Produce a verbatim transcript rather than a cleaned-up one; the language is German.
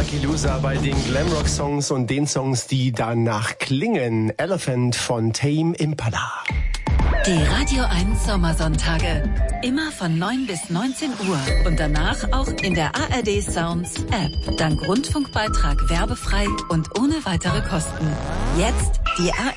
Lucky Loser bei den Glamrock-Songs und den Songs, die danach klingen. Elephant von Tame Impala. Die Radio eins Sommersonntage. Immer von neun bis neunzehn Uhr. Und danach auch in der A R D Sounds App. Dank Rundfunkbeitrag werbefrei und ohne weitere Kosten. Jetzt die A